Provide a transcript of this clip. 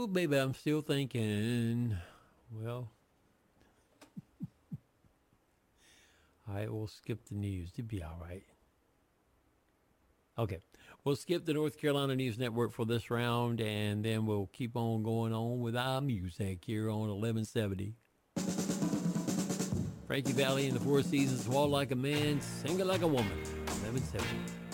Ooh, baby, I'm still thinking. Well, I will skip the news. It'll be all right. Okay. We'll skip the North Carolina News Network for this round, and then we'll keep on going on with our music here on 1170. Frankie Valli and the Four Seasons, Walk Like a Man, Sing It Like a Woman, 1170.